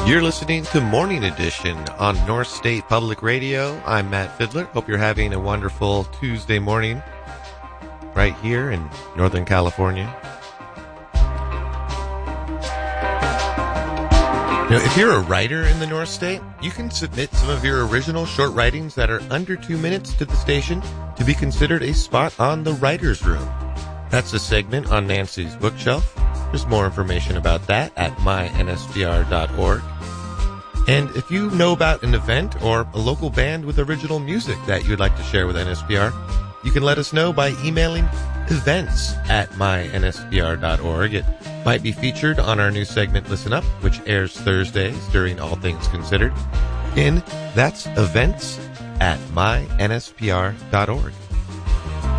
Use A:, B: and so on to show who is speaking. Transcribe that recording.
A: You're listening to Morning Edition on North State Public Radio. I'm Matt Fiddler. Hope you're having a wonderful Tuesday morning right here in Northern California. Now, if you're a writer in the North State, you can submit some of your original short writings that are under 2 minutes to the station to be considered a spot on the Writer's Room. That's a segment on Nancy's Bookshelf. There's more information about that at myNSPR.org. And if you know about an event or a local band with original music that you'd like to share with NSPR, you can let us know by emailing events@mynspr.org. It might be featured on our new segment, Listen Up, which airs Thursdays during All Things Considered. And that's events@mynspr.org.